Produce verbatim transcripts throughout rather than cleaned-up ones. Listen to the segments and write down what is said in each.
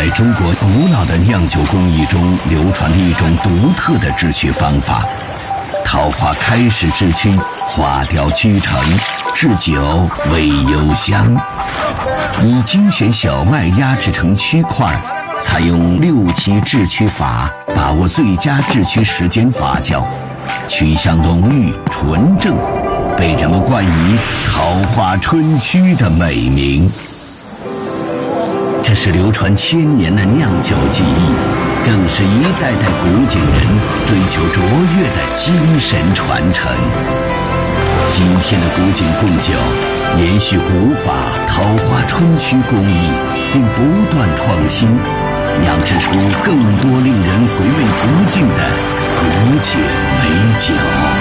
在中国古老的酿酒工艺中流传着一种独特的制曲方法。桃花开始制曲，花雕曲成，制酒味幽香。以精选小麦压制成曲块，采用六七制曲法，把握最佳制曲时间发酵，曲香浓郁纯正，被人们冠以桃花春曲的美名。这是流传千年的酿酒技艺，更是一代代古井人追求卓越的精神传承。今天的古井贡酒延续古法桃花春曲工艺，并不断创新，酿制出更多令人回味不尽的古井美酒。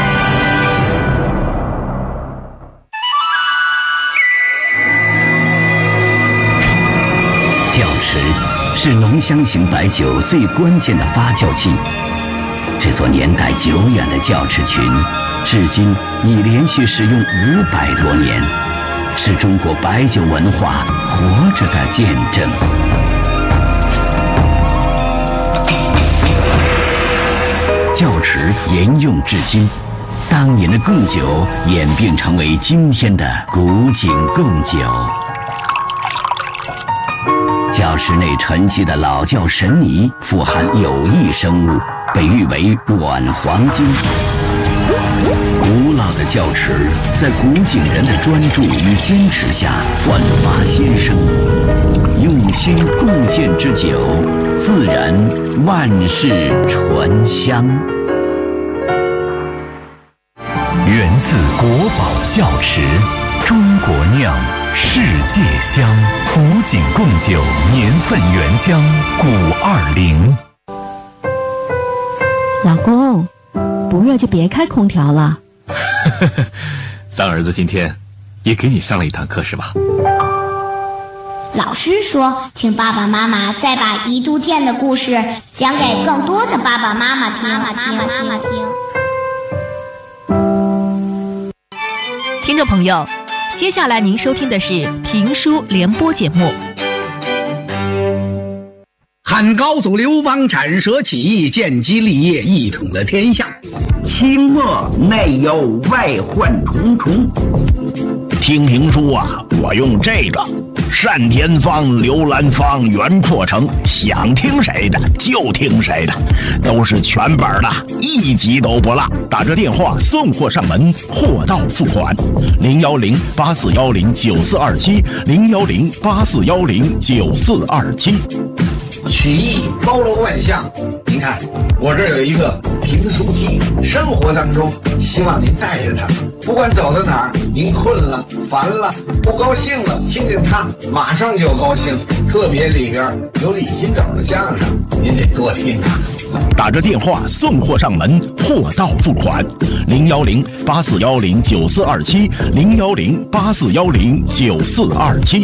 窖池是浓香型白酒最关键的发酵器。这座年代久远的窖池群，至今已连续使用五百多年，是中国白酒文化活着的见证。窖池沿用至今，当年的贡酒演变成为今天的古井贡酒。窖池内沉积的老窖神泥富含有益生物，被誉为软黄金。古老的窖池在古井人的专注与坚持下焕发新生，用心贡献之酒，自然万世醇香。 源自国宝窖池，中国酿，世界香。古井贡酒年份原浆古二零。 老公，不热就别开空调了。 三儿子今天也给你上了一堂课是吧？ 老师说，请爸爸妈妈再把一度电的故事讲给更多的爸爸妈妈听。妈妈听，妈妈听。 听众朋友，接下来您收听的是评书联播节目。 汉高祖刘邦斩蛇起义，建基立业，一统了天下。 清末内忧外患重重。 听评书啊，我用这个单田芳、刘兰芳、袁阔成，想听谁的就听谁的，都是全本的，一集都不落。打着电话送货上门，货到付款。零幺零八四幺零九四二七，零幺零八四幺零九四二七。 曲艺包罗万象，您看我这有一个评书机，生活当中希望您带着它，不管走到哪儿，您困了、烦了、不高兴了，听听它，马上就高兴。特别里边有李金斗的相声，您得多听啊。 打着电话送货上门，货到付款。零幺零八四幺零九四二七，零幺零八四幺零九四二七。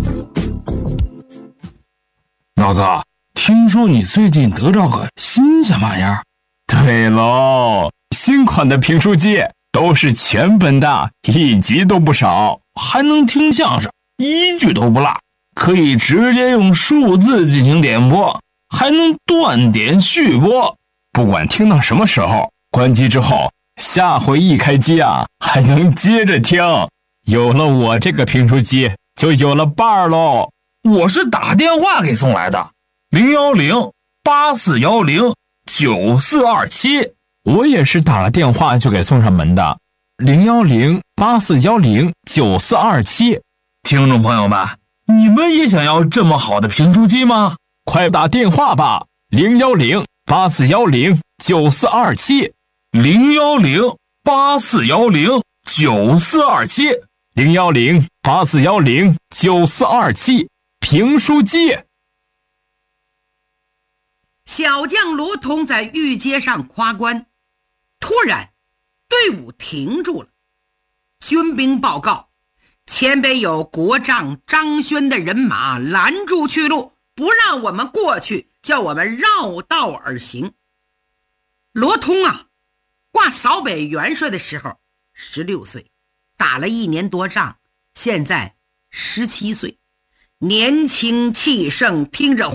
老子听说你最近得着个新鲜玩意儿？ 对喽，新款的评书机都是全本的，一集都不少， 还能听相声，一句都不落，可以直接用数字进行点播，还能断点续播， 不管听到什么时候，关机之后，下回一开机啊，还能接着听。有了我这个评书机，就有了伴儿喽。 我是打电话给送来的，零幺零八四幺零九四二七。 我也是打了电话就给送上门的，零幺零八四幺零九四二七。 听众朋友们，你们也想要这么好的评书机吗？ 快打电话吧，零幺零八四幺零九四二七， 零幺零八四幺零九四二七， 零幺零八四幺零九四二七。评书机。 小将罗通在御街上夸关，突然队伍停住了。军兵报告，前边有国丈张轩的人马拦住去路，不让我们过去，叫我们绕道而行。罗通啊，挂扫北元帅的时候十六岁，打了一年多仗，现在十七岁，年轻气盛，听着话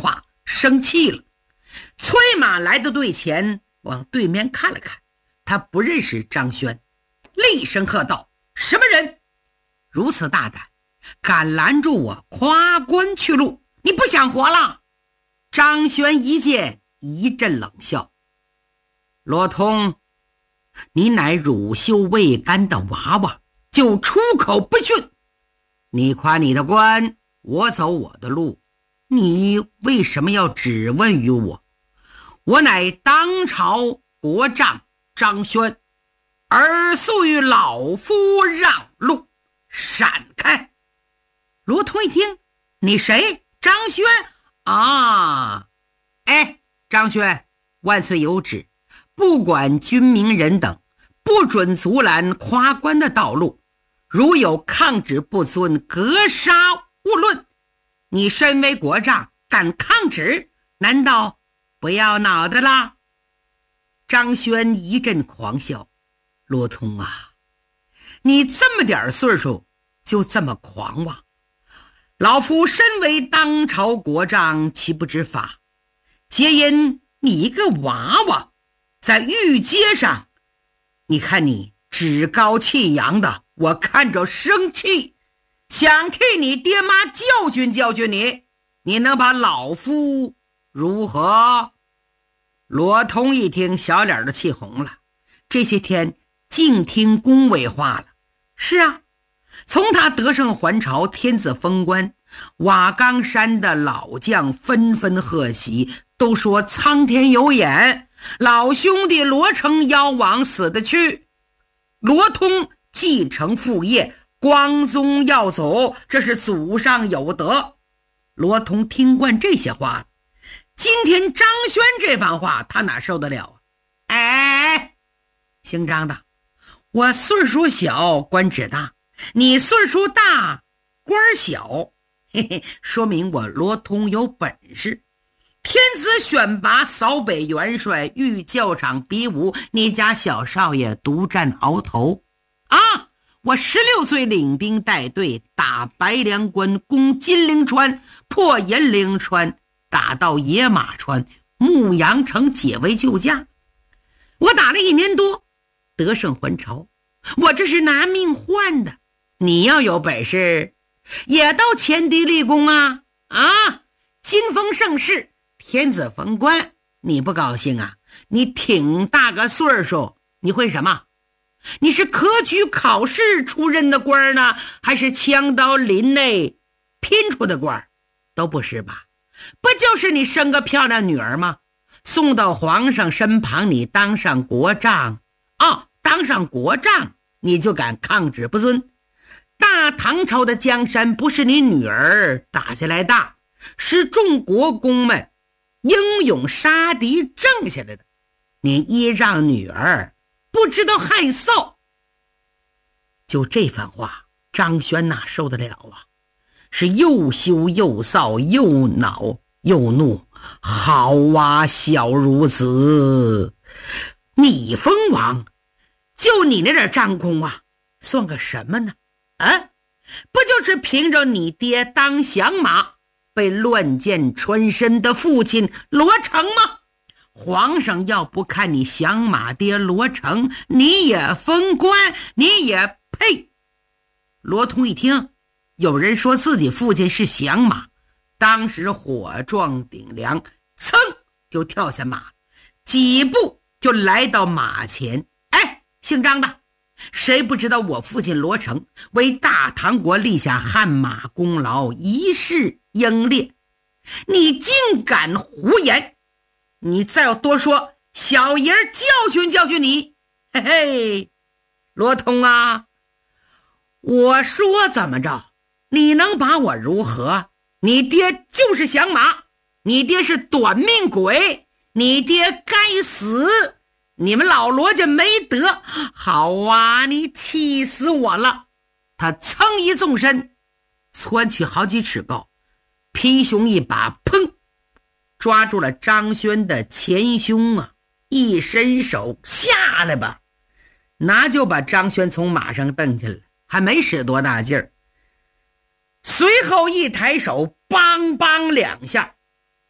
生气了，催马来到队前，往对面看了看，他不认识张轩，厉声喝道：什么人如此大胆，敢拦住我夸官去路？你不想活了？张轩一见，一阵冷笑：罗通，你乃乳臭未干的娃娃，就出口不逊。你夸你的官，我走我的路，你为什么要质问于我？我乃当朝国丈张轩，而速与老夫让路，闪开！罗通一听，你谁？张轩啊！哎，张轩，万岁有旨，不管军民人等，不准阻拦夸官的道路，如有抗旨不遵，格杀勿论。你身为国丈，敢抗旨，难道不要脑袋啦？张轩一阵狂笑：罗通啊，你这么点岁数就这么狂妄，老夫身为当朝国丈，岂不知法？皆因你一个娃娃在御街上，你看你趾高气扬的，我看着生气，想替你爹妈教训教训你，你能把老夫如何？罗通一听，小脸都气红了。这些天净听恭维话了。是啊，从他得胜还朝，天子封官，瓦岗山的老将纷纷贺喜，都说苍天有眼，老兄弟罗成夭亡，死得去。罗通继承父业，光宗要走，这是祖上有德。罗通听惯这些话了，今天张轩这番话，他哪受得了啊？哎，姓张的，我岁数小，官职大，你岁数大，官小，嘿嘿，说明我罗通有本事。天子选拔扫北元帅，御教场比武，你家小少爷独占鳌头啊！我十六岁领兵带队打白梁关，攻金陵川，破银陵川，打到野马川，牧羊城，解围救驾。我打了一年多，得胜还朝，我这是拿命换的。你要有本事，也到前敌立功啊！啊，金封盛世，天子封官，你不高兴啊？你挺大个岁数，你会什么？你是科举考试出任的官呢，还是枪刀林内拼出的官？都不是吧？不就是你生个漂亮女儿吗？送到皇上身旁，你当上国丈哦，当上国丈你就敢抗旨不遵？大唐朝的江山不是你女儿打下来的，是众国公们英勇杀敌挣下来的。你依仗女儿，不知道害臊。就这番话，张轩哪受得了啊？是又羞又臊，又恼又怒。好啊，小孺子，你封王，就你那点张弓啊，算个什么呢？啊，不就是凭着你爹当响马，被乱箭穿身的父亲罗成吗？皇上要不看你响马爹罗成，你也封官，你也配。罗通一听有人说自己父亲是响马，当时火撞顶梁，噌就跳下马，几步就来到马前。哎，姓张的，谁不知道我父亲罗成为大唐国立下汗马功劳，一世英烈？你竟敢胡言！你再要多说，小爷教训教训你！嘿嘿，罗通啊，我说怎么着，你能把我如何？你爹就是响马，你爹是短命鬼，你爹该死！你们老罗家没德！好啊，你气死我了！他噌一纵身，窜去好几尺高，劈胸一把，砰，抓住了张轩的前胸啊！一伸手，下来吧，拿就把张轩从马上蹬起来了，还没使多大劲儿。随后一抬手，梆梆两下，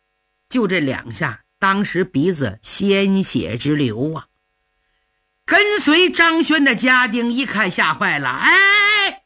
就这两下，当时鼻子鲜血直流啊！跟随张轩的家丁一看吓坏了，哎，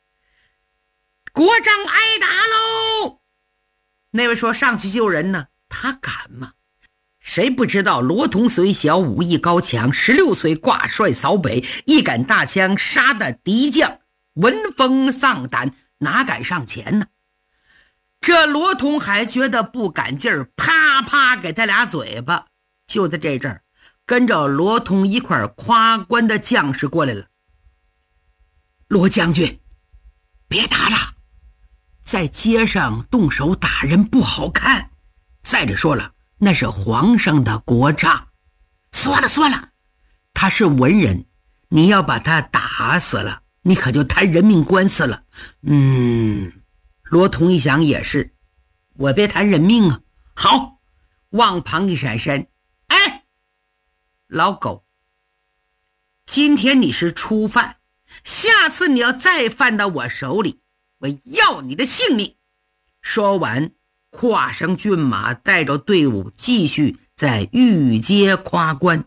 国丈挨打喽！那位说上去救人呢，他敢吗？谁不知道罗通虽小，武艺高强，十六岁挂帅扫北，一杆大枪杀的敌将闻风丧胆，哪敢上前呢？这罗通还觉得不赶劲儿，啪啪给他俩嘴巴。就在这阵儿，跟着罗通一块夸关的将士过来了。罗将军，别打了，在街上动手打人不好看，再者说了，那是皇上的国丈。算了算了，他是文人，你要把他打死了，你可就谈人命官司了。嗯，罗通一想也是，我别谈人命啊。好，往旁一闪身，哎，老狗，今天你是初犯，下次你要再犯到我手里，我要你的性命。说完，跨上骏马，带着队伍继续在御街夸关。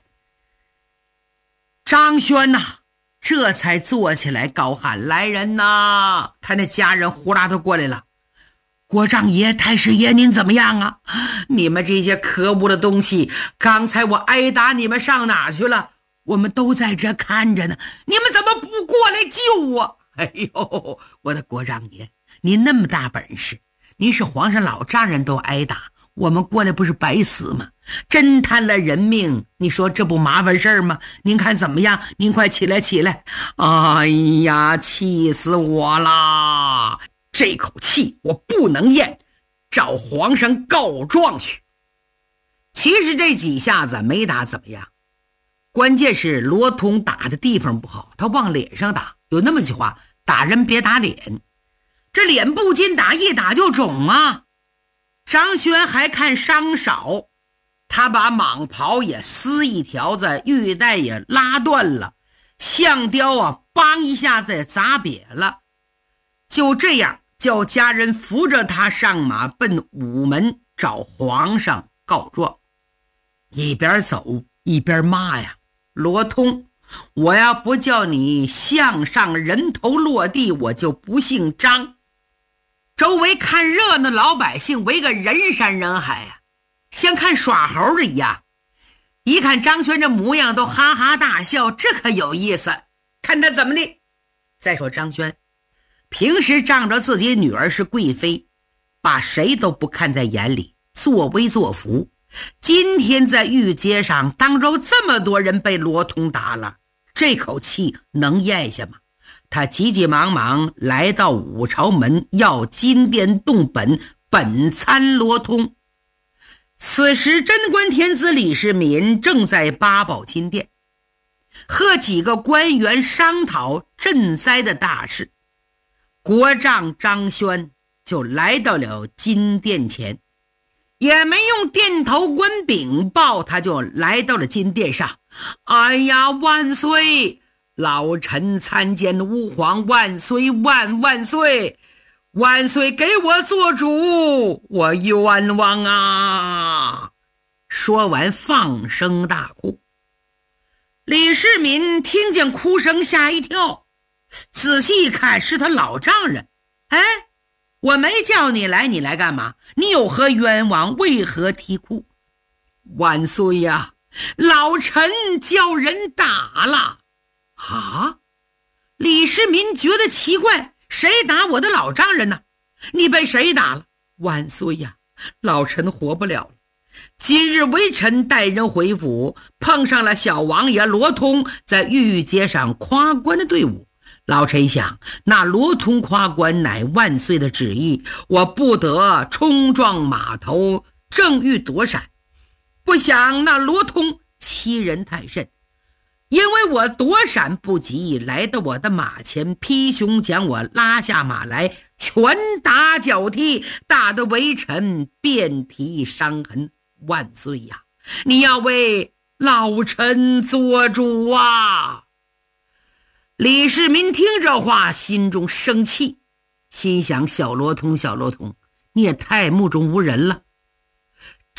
张轩呐、啊，这才坐起来高喊：来人呐！他那家人呼啦都过来了。国丈爷、太师爷，您怎么样啊？你们这些可恶的东西，刚才我挨打，你们上哪去了？我们都在这看着呢，你们怎么不过来救我？哎呦，我的国丈爷，您那么大本事，您是皇上老丈人都挨打，我们过来不是白死吗？真贪了人命，你说这不麻烦事儿吗？您看怎么样？您快起来起来！哎呀，气死我啦！这口气我不能咽，找皇上告状去。其实这几下子没打怎么样，关键是罗通打的地方不好，他往脸上打。有那么句话，打人别打脸，这脸不禁打，一打就肿啊。张轩还看伤少，他把蟒袍也撕一条子，玉带也拉断了，项雕啊梆一下子也砸瘪了。就这样，叫家人扶着他上马，奔午门找皇上告状。一边走一边骂呀：罗通，我要不叫你项上人头落地，我就不姓张。周围看热闹老百姓围个人山人海啊，像看耍猴的一样。一看张轩这模样，都哈哈大笑，这可有意思，看他怎么的。再说张轩平时仗着自己女儿是贵妃，把谁都不看在眼里，作威作福。今天在御街上当着这么多人被罗通打了，这口气能咽下吗？他急急忙忙来到武朝门，要金殿动本，本参罗通。此时贞观天子李世民正在八宝金殿，和几个官员商讨赈灾的大事。国丈张轩就来到了金殿前，也没用殿头官禀报，他就来到了金殿上。哎呀，万岁！老臣参见吾皇，万岁万万岁！万岁给我做主，我冤枉啊！说完放声大哭。李世民听见哭声吓一跳，仔细一看是他老丈人。哎，我没叫你来，你来干嘛？你有何冤枉？为何啼哭？万岁呀，老臣叫人打了。啊！李世民觉得奇怪，谁打我的老丈人呢？你被谁打了？万岁呀，老臣活不了了。今日微臣带人回府，碰上了小王爷罗通在御街上夸关的队伍。老臣想，那罗通夸关乃万岁的旨意，我不得冲撞马头，正欲躲闪，不想那罗通欺人太甚，因为我躲闪不及，来到我的马前，劈胸将我拉下马来，拳打脚踢，打得微臣遍体伤痕。万岁呀，你要为老臣做主啊！李世民听这话，心中生气，心想：小罗通，小罗通，你也太目中无人了。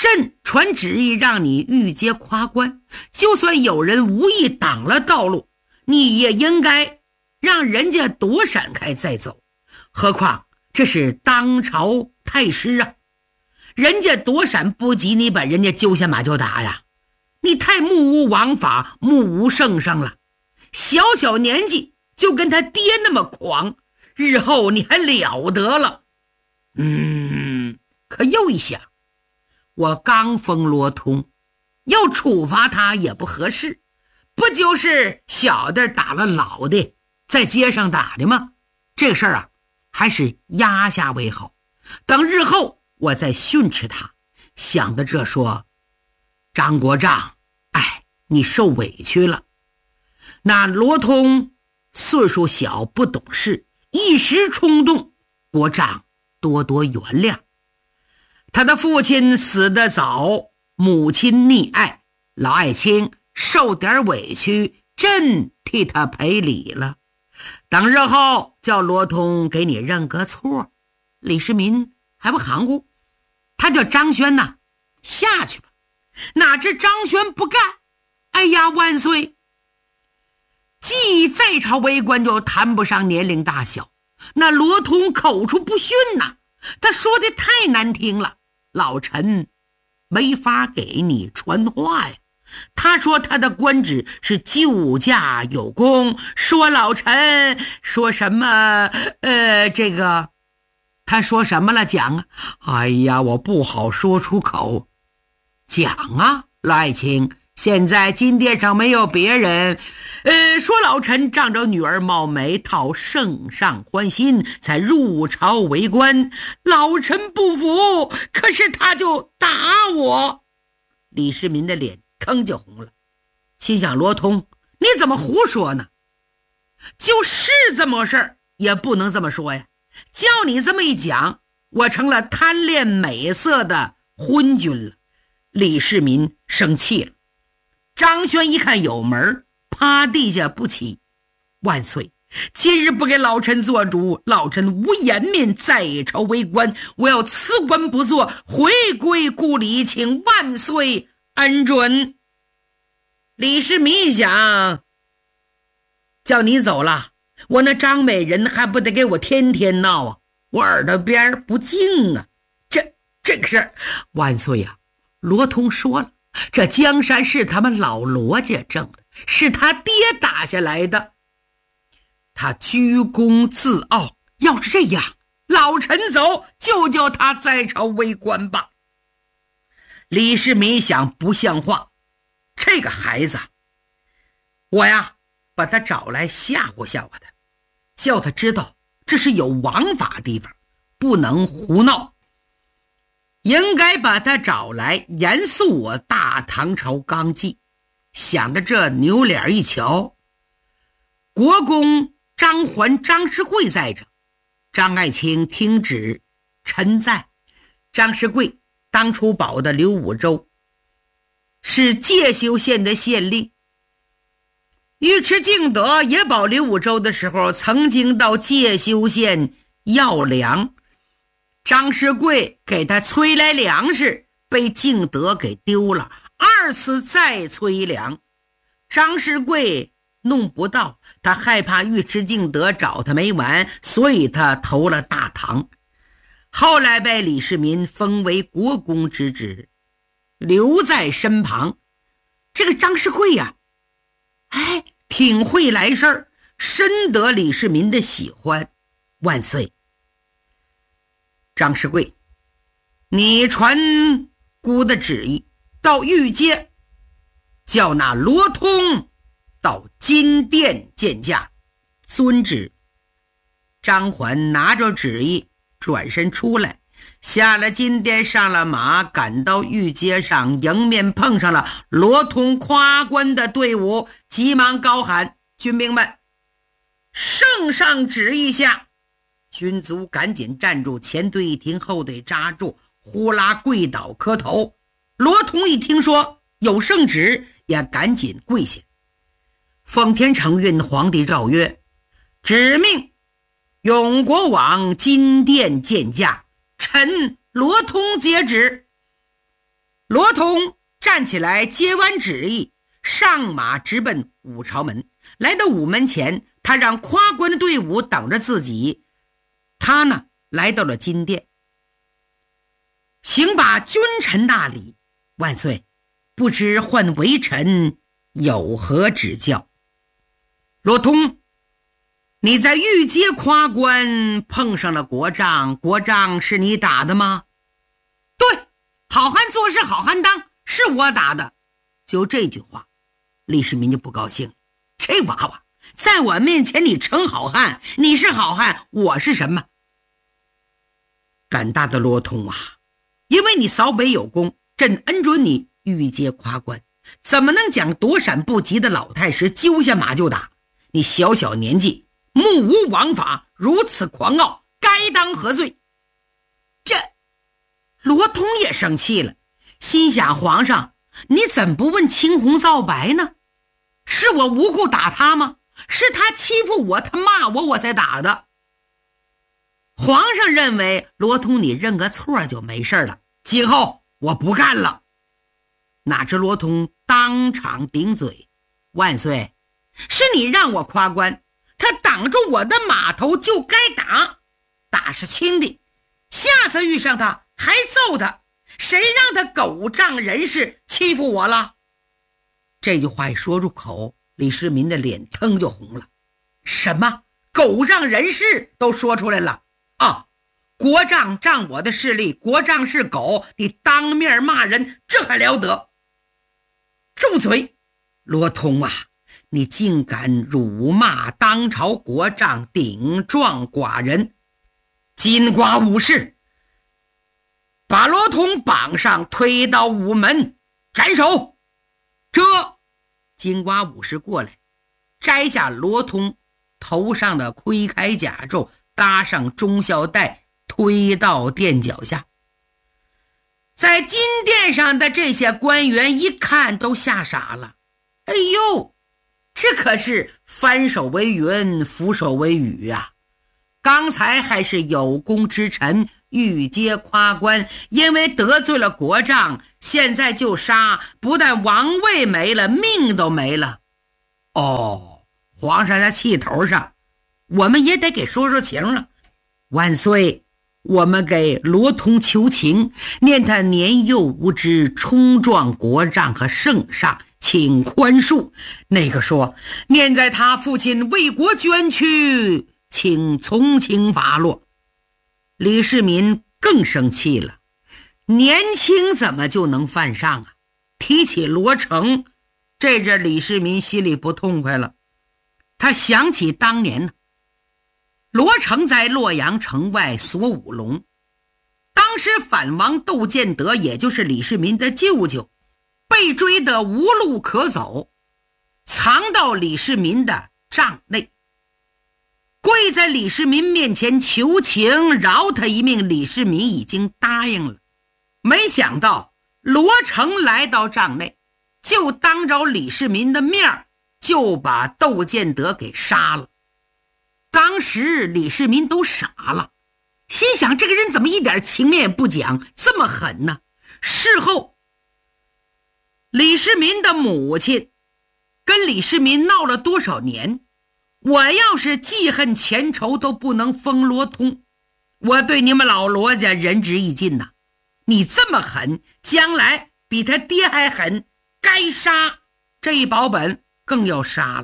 朕传旨意让你御街夸官，就算有人无意挡了道路，你也应该让人家躲闪开再走。何况这是当朝太师啊，人家躲闪不及你把人家揪下马就打呀，你太目无王法，目无圣上了。小小年纪就跟他爹那么狂，日后你还了得了。嗯，可又一想，我刚封罗通，要处罚他也不合适，不就是小的打了老的，在街上打的吗？这个事儿啊，还是压下为好，等日后我再训斥他。想到这说，张国丈，哎，你受委屈了。那罗通岁数小，不懂事，一时冲动，国丈多多原谅。他的父亲死得早，母亲溺爱，老爱卿受点委屈，朕替他赔礼了。等日后叫罗通给你认个错。李世民还不含糊，他叫张轩呐，下去吧。哪知张轩不干，哎呀，万岁！既在朝为官就谈不上年龄大小，那罗通口出不逊呐，他说的太难听了，老臣没法给你传话呀。他说他的官职是救驾有功，说老臣说什么呃，这个他说什么了？讲啊！哎呀，我不好说出口。讲啊，老爱卿，现在金殿上没有别人，呃，说老臣仗着女儿貌美，讨圣上欢心，才入朝为官。老臣不服，可是他就打我。李世民的脸坑就红了，心想罗通，你怎么胡说呢？就是这么事儿，也不能这么说呀。叫你这么一讲，我成了贪恋美色的昏君了。李世民生气了。张轩一看有门，趴地下不起。万岁，今日不给老臣做主，老臣无颜面在朝为官，我要辞官不做，回归故里，请万岁恩准。李世民一想，叫你走了，我那张美人还不得给我天天闹啊，我耳朵边不净啊。这这个事儿，万岁啊，罗通说了，这江山是他们老罗家挣的，是他爹打下来的。他居功自傲，要是这样，老臣走，就叫他在朝为官吧。李世民想，不像话，这个孩子，我呀把他找来吓唬吓唬他，叫他知道这是有王法地方，不能胡闹。应该把他找来严肃我大唐朝纲纪。想着这，扭脸一瞧，国公张环、张世贵在这。张爱卿听旨，臣在。张世贵当初保的刘武州，是介休县的县令。尉迟敬德也保刘武州的时候，曾经到介休县要粮。张世贵给他催来粮食，被敬德给丢了，二次再催粮，张世贵弄不到，他害怕尉迟敬德找他没完，所以他投了大唐。后来被李世民封为国公之职，留在身旁。这个张世贵呀、啊，哎，挺会来事儿，深得李世民的喜欢。万岁！张世贵，你传孤的旨意到御街，叫那罗通到金殿见驾，遵旨。张环拿着旨意转身出来，下了金殿，上了马，赶到御街上，迎面碰上了罗通夸官的队伍，急忙高喊：军兵们，圣上旨意下！军卒赶紧站住，前队一停，后队扎住，呼啦跪倒磕头。罗通一听说有圣旨，也赶紧跪下。奉天承运皇帝诏曰：指命永国王金殿见驾，臣罗通接旨。 罗通站起来接完旨意，上马直奔武朝门。来到午门前，他让夸官的队伍等着自己。他呢，来到了金殿，行把君臣大礼。万岁，不知唤微臣有何指教？罗通，你在御街夸官碰上了国丈，国丈是你打的吗？对，好汉做事好汉当，是我打的。就这句话，李世民就不高兴。这娃娃在我面前你称好汉，你是好汉，我是什么？胆大的罗通啊，因为你扫北有功，朕恩准你御街夸官，怎么能将躲闪不及的老太师揪下马就打？你小小年纪，目无王法，如此狂傲，该当何罪？这罗通也生气了，心想皇上，你怎不问青红皂白呢？是我无故打他吗？是他欺负我，他骂我，我才打的。皇上认为罗通你认个错就没事了，今后我不干了。哪知罗通当场顶嘴，万岁，是你让我夸官，他挡住我的马头就该打，打是轻的，下次遇上他还揍他，谁让他狗仗人势欺负我了？这句话一说入口，李世民的脸腾就红了。什么狗仗人势都说出来了啊！国丈仗我的势力，国丈是狗，你当面骂人，这还了得？住嘴！罗通啊，你竟敢辱骂当朝国丈，顶撞寡人，金瓜武士，把罗通绑上，推到午门斩首。这金瓜武士过来，摘下罗通头上的盔铠甲胄，搭上忠孝带，推到殿脚下。在金殿上的这些官员一看都吓傻了，哎呦，这可是翻手为云，覆手为雨啊！刚才还是有功之臣，御街夸官，因为得罪了国丈，现在就杀，不但王位没了，命都没了。哦，皇上在气头上，我们也得给说说情了。万岁，我们给罗通求情，念他年幼无知，冲撞国丈和圣上，请宽恕。那个说，念在他父亲为国捐躯，请从轻发落。李世民更生气了，年轻怎么就能犯上啊？提起罗成，这阵李世民心里不痛快了。他想起当年呢，罗成在洛阳城外锁五龙，当时反王窦建德，也就是李世民的舅舅，被追得无路可走，藏到李世民的帐内，跪在李世民面前求情，饶他一命。李世民已经答应了，没想到罗成来到帐内，就当着李世民的面就把窦建德给杀了。当时李世民都傻了，心想这个人怎么一点情面也不讲，这么狠呢？事后李世民的母亲跟李世民闹了多少年，我要是记恨前仇都不能封罗通，我对你们老罗家仁至义尽呐！你这么狠，将来比他爹还狠，该杀，这一保本更要杀了。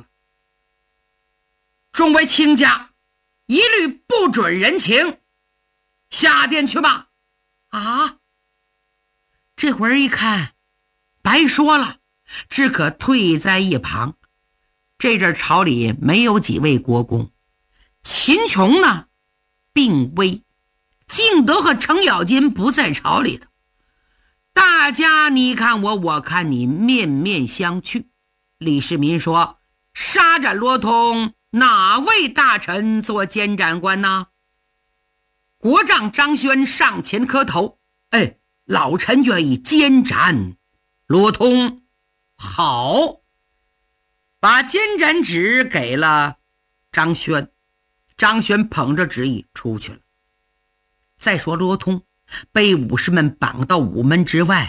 众位卿家，一律不准人情，下殿去吧。啊！这会儿一看，白说了，只可退在一旁。这阵朝里没有几位国公，秦琼呢病危，敬德和程咬金不在朝里头，大家你看我我看你，面面相觑。李世民说，杀斩罗通，哪位大臣做监斩官呢？国丈张轩上前磕头，哎，老臣愿意监斩罗通。好，把监斩旨给了张轩，张轩捧着旨意出去了。再说罗通被武士们绑到午门之外，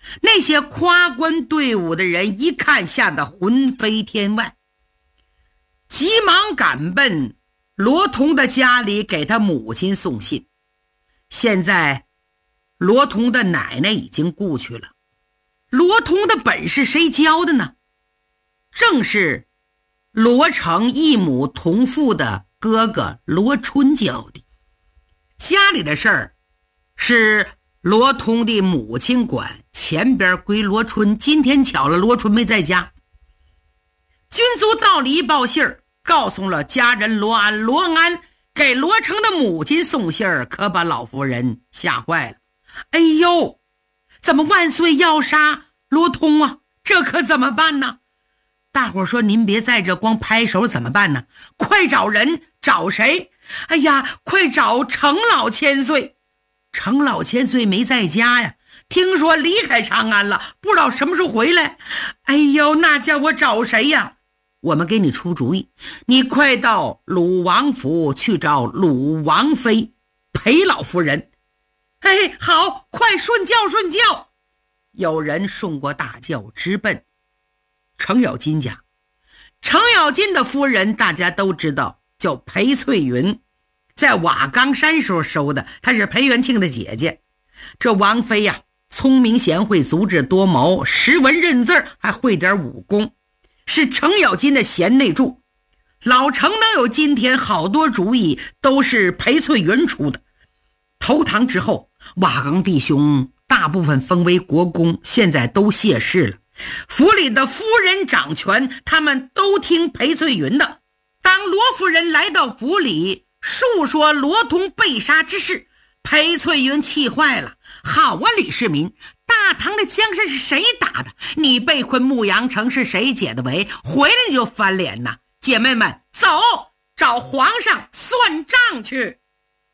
那些夸官队伍的人一看，吓得魂飞天外，急忙赶奔罗同的家里给他母亲送信。现在罗同的奶奶已经故去了，罗同的本事谁教的呢？正是罗成异母同父的哥哥罗春教的。家里的事儿是罗通的母亲管，前边归罗春。今天巧了，罗春没在家。军卒到了一报信儿，告诉了家人罗安。罗安给罗成的母亲送信儿，可把老夫人吓坏了。哎呦，怎么万岁要杀罗通啊？这可怎么办呢？大伙说您别在这光拍手，怎么办呢？快找人。找谁？哎呀，快找程老千岁。程老千岁没在家呀，听说离开长安了，不知道什么时候回来。哎呦，那叫我找谁呀？我们给你出主意，你快到鲁王府去找鲁王妃裴老夫人。哎，好，快顺轿顺轿。有人送过大轿，直奔程咬金家。程咬金的夫人大家都知道，叫裴翠云，在瓦岗山时候收的，她是裴元庆的姐姐。这王妃呀、啊，聪明贤惠，足智多谋，识文认字，还会点武功，是程咬金的贤内助。老程能有今天，好多主意都是裴翠云出的。投唐之后，瓦岗弟兄大部分封为国公，现在都谢世了。府里的夫人掌权，他们都听裴翠云的。当罗夫人来到府里述说罗通被杀之事，裴翠云气坏了。好啊，李世民，大唐的江山是谁打的？你被困牧羊城是谁解的围？回来你就翻脸呐！姐妹们，走，找皇上算账去。